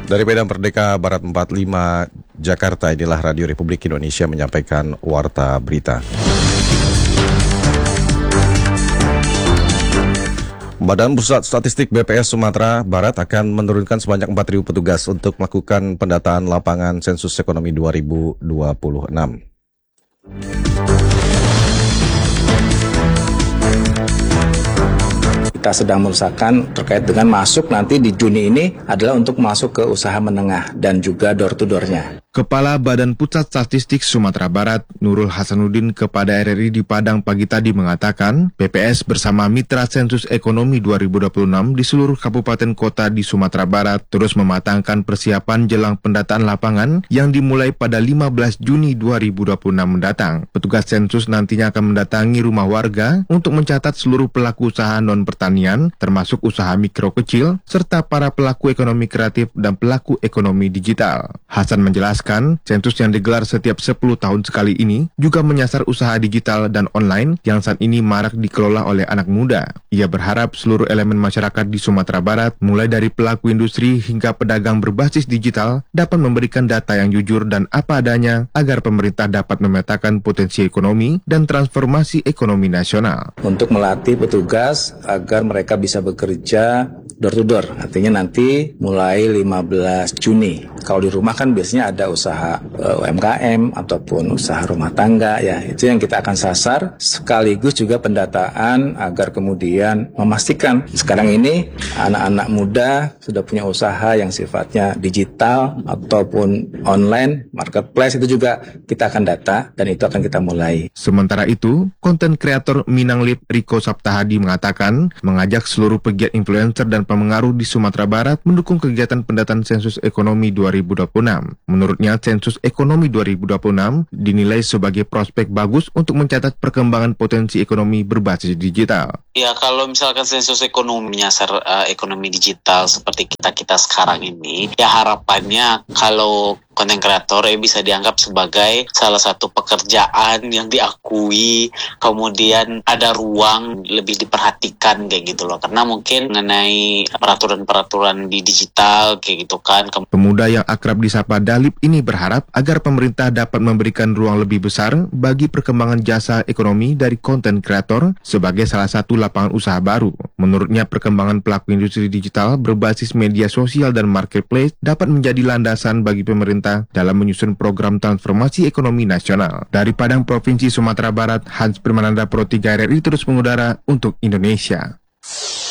Dari Medan Merdeka Barat 45 Jakarta, inilah Radio Republik Indonesia menyampaikan Warta Berita. Badan Pusat Statistik BPS Sumatera Barat akan menurunkan sebanyak 4.000 petugas untuk melakukan pendataan lapangan sensus ekonomi 2026. Kita sedang merusakan terkait dengan masuk nanti di Juni ini adalah untuk masuk ke usaha menengah dan juga door-to-door-nya. Kepala Badan Pusat Statistik Sumatera Barat, Nurul Hasanuddin kepada RRI di Padang pagi tadi mengatakan, BPS bersama Mitra Sensus Ekonomi 2026 di seluruh kabupaten kota di Sumatera Barat terus mematangkan persiapan jelang pendataan lapangan yang dimulai pada 15 Juni 2026 mendatang. Petugas sensus nantinya akan mendatangi rumah warga untuk mencatat seluruh pelaku usaha non-pertanian, termasuk usaha mikro kecil, serta para pelaku ekonomi kreatif dan pelaku ekonomi digital. Hasan menjelaskan, sensus yang digelar setiap 10 tahun sekali ini juga menyasar usaha digital dan online yang saat ini marak dikelola oleh anak muda. Ia berharap seluruh elemen masyarakat di Sumatera Barat, mulai dari pelaku industri hingga pedagang berbasis digital, dapat memberikan data yang jujur dan apa adanya agar pemerintah dapat memetakan potensi ekonomi dan transformasi ekonomi nasional. Untuk melatih petugas agar mereka bisa bekerja door-to-door, artinya nanti mulai 15 Juni. Kalau di rumah kan biasanya ada usaha UMKM ataupun usaha rumah tangga, ya itu yang kita akan sasar, sekaligus juga pendataan agar kemudian memastikan sekarang ini anak-anak muda sudah punya usaha yang sifatnya digital ataupun online, marketplace, itu juga kita akan data dan itu akan kita mulai. Sementara itu, konten kreator Minanglip Riko Saptahadi mengatakan mengajak seluruh pegiat influencer dan pemengaruh di Sumatera Barat mendukung kegiatan pendataan sensus ekonomi 2026. Menurutnya, sensus ekonomi 2026 dinilai sebagai prospek bagus untuk mencatat perkembangan potensi ekonomi berbasis digital. Ya, kalau misalkan sensus ekonomi menyasar ekonomi digital seperti kita sekarang ini, ya harapannya kalau konten kreator bisa dianggap sebagai salah satu pekerjaan yang diakui, kemudian ada ruang lebih diperhatikan kayak gitu loh. Karena mungkin mengenai peraturan-peraturan di digital kayak gitu kan. Pemuda yang akrab disapa Dalip ini berharap agar pemerintah dapat memberikan ruang lebih besar bagi perkembangan jasa ekonomi dari konten kreator sebagai salah satu lapangan usaha baru. Menurutnya, perkembangan pelaku industri digital berbasis media sosial dan marketplace dapat menjadi landasan bagi pemerintah dalam menyusun program transformasi ekonomi nasional. Dari Padang, Provinsi Sumatera Barat, Hans Permananda Pro 3 RRI terus mengudara untuk Indonesia.